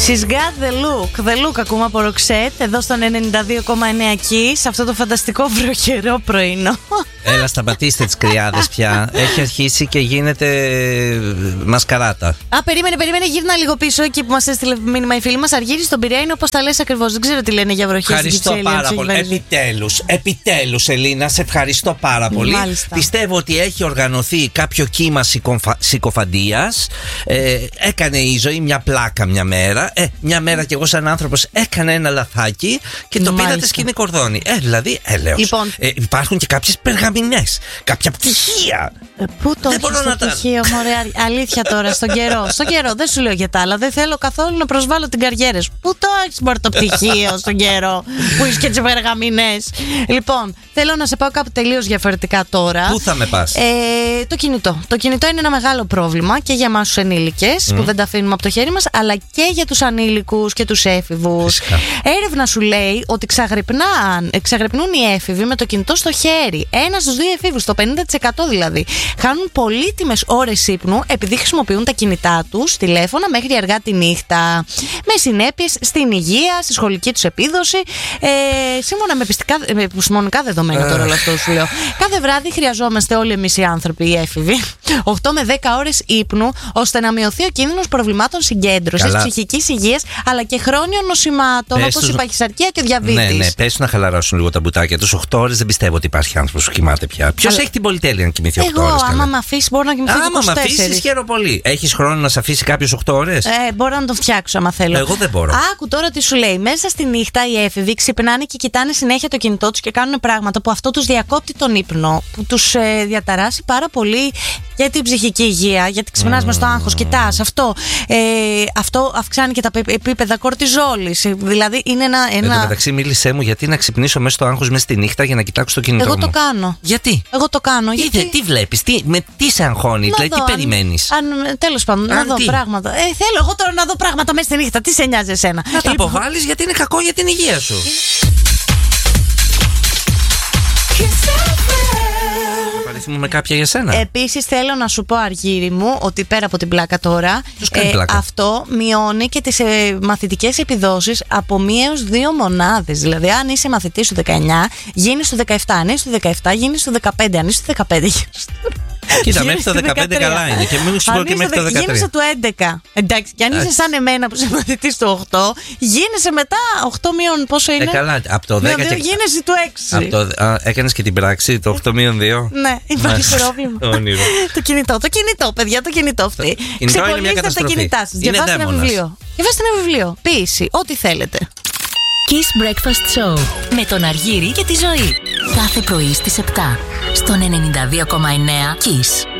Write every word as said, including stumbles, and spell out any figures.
She's got the look. The look ακούμε από Roxette εδώ στον ενενήντα δύο κόμμα εννέα Kiss, σε αυτό το φανταστικό βροχερό πρωινό. Έλα, σταματήστε τις κρυάδες πια. Έχει αρχίσει και γίνεται μασκαράτα. Α, περίμενε, περίμενε, γύρνα λίγο πίσω εκεί που μας έστειλε μήνυμα η φίλη μας. Αργύρι στον Πειραιά είναι όπως τα λες ακριβώς. Δεν ξέρω τι λένε για βροχές. Ευχαριστώ πάρα πολύ. Επιτέλους, επιτέλους, Ελίνα, σε ευχαριστώ πάρα πολύ. Μάλιστα. Πιστεύω ότι έχει οργανωθεί κάποιο κύμα συκοφαντίας. Ε, έκανε η ζωή μια πλάκα μια μέρα. Ε, μια μέρα κι εγώ, σαν άνθρωπος, έκανα ένα λαθάκι και το πήρατε σκηνή κορδόνι. Ε, δηλαδή, έλεος. Λοιπόν. Ε, υπάρχουν και κάποιες περγαμηνές, κάποια πτυχία. Ε, πού το έχεις το πτυχίο, μωρέ, αλήθεια τώρα, στον καιρό. Στον καιρό, δεν σου λέω για τα άλλα. Δεν θέλω καθόλου να προσβάλλω την καριέρα σου. Πού το έχεις, μωρέ, το πτυχίο στον καιρό, που έχεις και τις περγαμηνές. Λοιπόν, θέλω να σε πάω κάπου τελείως διαφορετικά τώρα. Πού θα με πας? Ε, το κινητό. Το κινητό είναι ένα μεγάλο πρόβλημα και για εμάς τους ενήλικες, mm. που δεν τα αφήνουμε από το χέρι μας, αλλά και για τους ανήλικους και τους έφηβους. Φυσικά. Έρευνα σου λέει ότι ξαγρυπνούν οι έφηβοι με το κινητό στο χέρι. Ένα στους δύο εφήβους, το πενήντα τοις εκατό δηλαδή, χάνουν πολύτιμες ώρες ύπνου επειδή χρησιμοποιούν τα κινητά τους, τηλέφωνα, μέχρι αργά τη νύχτα. Με συνέπειες στην υγεία, στη σχολική τους επίδοση. Ε, σύμφωνα με, πιστικά, με επιστημονικά δεδομένα, τώρα όλο αυτό σου λέω. Κάθε βράδυ χρειαζόμαστε όλοι εμείς οι άνθρωποι, οι έφηβοι, οκτώ με δέκα ώρες ύπνου, ώστε να μειωθεί ο κίνδυνος προβλημάτων συγκέντρωσης, ψυχικής υγείας, αλλά και χρόνιων νοσημάτων, όπως η παχυσαρκία και ο διαβήτης. Ναι, ναι, πες να χαλαρώσουν λίγο τα μπουτάκια τους. οκτώ ώρες δεν πιστεύω ότι υπάρχει άνθρωπος που κοιμάται πια. Ποιος αλλά... έχει την πολυτέλεια να κοιμηθεί οκτώ ώρες? Εγώ, άμα με αφήσει, μπορώ να κοιμηθώ είκοσι τέσσερις. Άμα με αφήσει, χαίρομαι πολύ. Έχεις χρόνο να σε αφήσει κάποιος οκτώ ώρες? Ε, μπορώ να τον φτιάξω, άμα θέλω. Εγώ δεν μπορώ. Άκου τώρα τι σου λέει. Μέσα στη νύχτα οι έφηβοι ξυπνάνε και κοιτάνε συνέχεια το κινητό τους και κάνουν πράγματα που αυτό τους διακόπτει τον ύπνο, που τους ε, διαταράσει πάρα πολύ για την ψυχική υγεία, γιατί ξυπνάς mm. μες στο άγχος, κοιτάς αυτό. Ε, αυτό αυξάνει και τα επίπεδα κορτιζόλης. Δηλαδή είναι ένα. ένα... Εν τω μεταξύ, μίλησέ μου γιατί να ξυπνήσω μέσα στο άγχος, μέσα στη νύχτα για να κοιτάξω το κινητό Εγώ μου. Εγώ το κάνω. Γιατί? Εγώ το κάνω. Γιατί... Τι, τι βλέπεις, τι, με τι σε αγχώνει, δηλαδή τι περιμένεις? Τέλος πάντων, να δω τι? πράγματα. Ε, θέλω εγώ τώρα να δω πράγματα μέσα στη νύχτα. Τι σε νοιάζει εσένα? Να τα αποβάλεις γιατί είναι κακό για την υγεία σου. Με κάποια για σένα. Επίσης θέλω να σου πω, Αργύρι μου, ότι πέρα από την πλάκα τώρα, ε, πλάκα. αυτό μειώνει και τις ε, μαθητικές επιδόσεις από μία έως δύο μονάδες. Δηλαδή αν είσαι μαθητής στο δεκαεννιά, γίνεις στο δεκαεπτά. Αν είσαι στο δεκαεπτά, γίνεις στο δεκαπέντε. Αν είσαι στο δεκαπέντε, γίνεις στο... Κοίτα, μέχρι το δεκαπέντε καλά είναι. Και μην σου πω και μέχρι το δεκατρία. Γίνεσαι του έντεκα. Εντάξει, και αν είσαι σαν εμένα που είσαι μαθητής του οκτώ, γίνεσαι μετά οκτώ μείον πόσο είναι? Ε, καλά, από το δέκα. Και... γίνεσαι του έξι. Το... Α, έκανες και την πράξη, το οκτώ μείον δύο. Ναι, υπάρχει πρόβλημα. Το κινητό, το κινητό, παιδιά, το κινητό αυτή. Ξεκολλήστε τα κινητά σας. Διαβάστε ένα βιβλίο. Διαβάστε ένα βιβλίο. Ποίηση, ό,τι θέλετε. Kiss Breakfast Show με τον Αργύρι και τη Ζωή. Κάθε πρωί στις επτά στον ενενήντα δύο κόμμα εννέα Kiss.